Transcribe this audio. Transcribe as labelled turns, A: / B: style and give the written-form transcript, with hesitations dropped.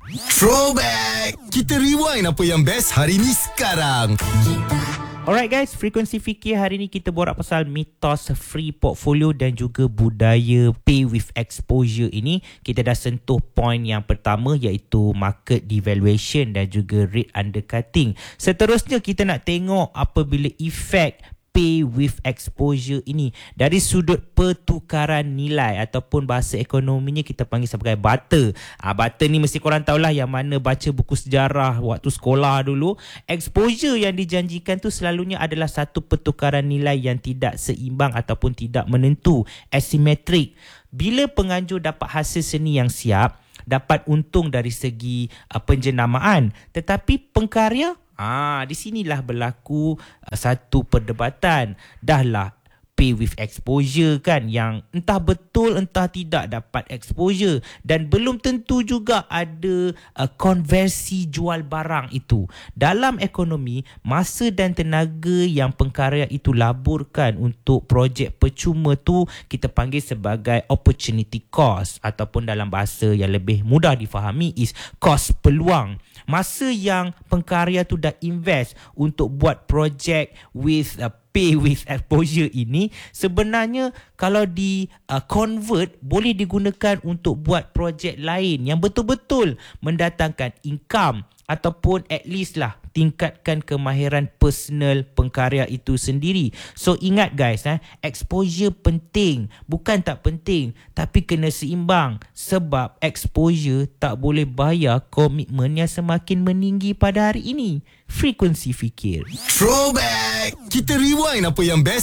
A: Throwback! Kita rewind apa yang best hari ni sekarang.
B: Alright guys, Frekuensi Fikir hari ni kita borak pasal mitos free portfolio dan juga budaya pay with exposure ini. Kita dah sentuh poin yang pertama iaitu market devaluation dan juga rate undercutting. Seterusnya kita nak tengok apabila efek pay with exposure ini dari sudut pertukaran nilai ataupun bahasa ekonominya kita panggil sebagai barter. Barter ni mesti korang tahulah, yang mana baca buku sejarah waktu sekolah dulu. Exposure yang dijanjikan tu selalunya adalah satu pertukaran nilai yang tidak seimbang ataupun tidak menentu, asymmetric. Bila penganjur dapat hasil seni yang siap, dapat untung dari segi penjenamaan, tetapi pengkarya di sinilah berlaku satu perdebatan. Dahlah pay with exposure kan, yang entah betul entah tidak dapat exposure, dan belum tentu juga ada konversi jual barang itu. Dalam ekonomi, masa dan tenaga yang pengkarya itu laburkan untuk projek percuma tu kita panggil sebagai opportunity cost, ataupun dalam bahasa yang lebih mudah difahami is kos peluang. Masa yang pengkarya tu dah invest untuk buat projek with pay with exposure ini, sebenarnya kalau di convert boleh digunakan untuk buat projek lain yang betul-betul mendatangkan income, ataupun at least lah tingkatkan kemahiran personal pengkarya itu sendiri. So ingat guys, exposure penting, bukan tak penting, tapi kena seimbang, sebab exposure tak boleh bayar komitmen yang semakin meninggi pada hari ini. Frekuensi Fikir.
A: Throwback! Kita rewind apa yang best